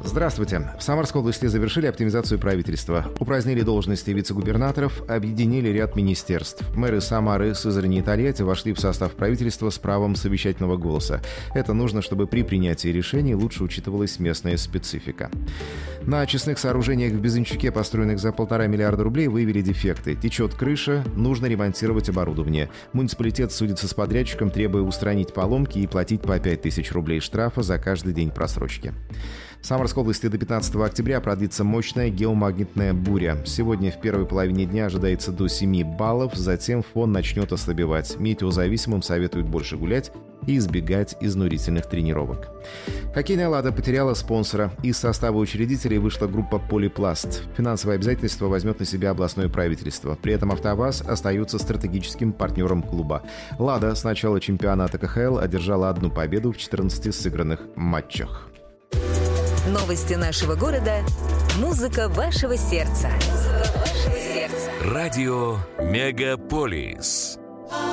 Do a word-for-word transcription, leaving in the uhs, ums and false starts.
Здравствуйте. В Самарской области завершили оптимизацию правительства. Упразднили должности вице-губернаторов, объединили ряд министерств. Мэры Самары, Сызрани и Тольятти вошли в состав правительства с правом совещательного голоса. Это нужно, чтобы при принятии решений лучше учитывалась местная специфика. На очистных сооружениях в Безынчуке, построенных за полтора миллиарда рублей, выявили дефекты. Течет крыша, нужно ремонтировать оборудование. Муниципалитет судится с подрядчиком, требуя устранить поломки и платить по пять тысяч рублей штрафа за каждый день просрочки. В Самарской области до пятнадцатого октября продлится мощная геомагнитная буря. Сегодня в первой половине дня ожидается до семи баллов, затем фон начнет ослабевать. Метеозависимым советуют больше гулять и избегать изнурительных тренировок. Хоккейная «Лада» потеряла спонсора. Из состава учредителей вышла группа «Полипласт». Финансовые обязательства возьмет на себя областное правительство. При этом «АвтоВАЗ» остается стратегическим партнером клуба. «Лада» с начала чемпионата ка ха эл одержала одну победу в четырнадцати сыгранных матчах. Новости нашего города. Музыка вашего сердца. Музыка вашего сердца. Радио Мегаполис.